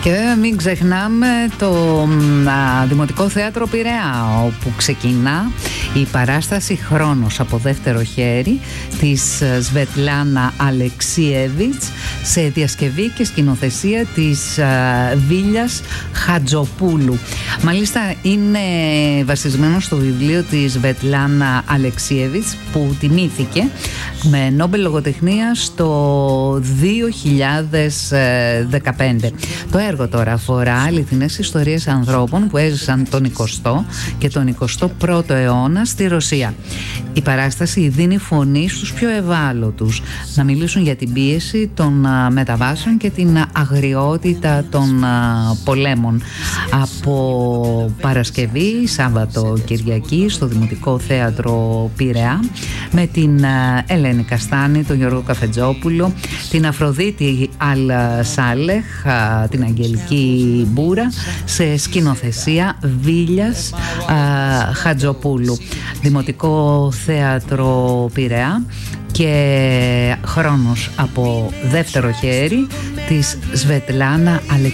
Και μην ξεχνάμε το Δημοτικό Θέατρο Πειραιά, όπου ξεκινά η παράσταση «Χρόνος» από δεύτερο χέρι της Σβετλάνα Αλεξίεβιτς, σε διασκευή και σκηνοθεσία της Βίλιας Χατζοπούλου. Μάλιστα είναι βασισμένο στο βιβλίο της Σβετλάνα Αλεξίεβιτς, που τιμήθηκε με Νόμπελ Λογοτεχνίας το 2015. Το έργο τώρα αφορά αληθινές ιστορίες ανθρώπων που έζησαν τον 20ο και τον 21ο αιώνα στη Ρωσία. Η παράσταση δίνει φωνή στους πιο ευάλωτους να μιλήσουν για την πίεση των μεταβάσεων και την αγριότητα των πολέμων. Από Παρασκευή, Σάββατο, Κυριακή στο Δημοτικό Θέατρο Πειραιά, με την Ελένη Καστάνη, τον Γιώργο Καφετζόπουλο, την Αφροδίτη Αλ Σάλεχ, την Αγγελική Μπούρα, σε σκηνοθεσία Βίλιας Χατζοπούλου. Δημοτικό Θέατρο Πειραιά και «Χρόνος» από δεύτερο χέρι της Σβετλάνα Αλεξίεβιτς.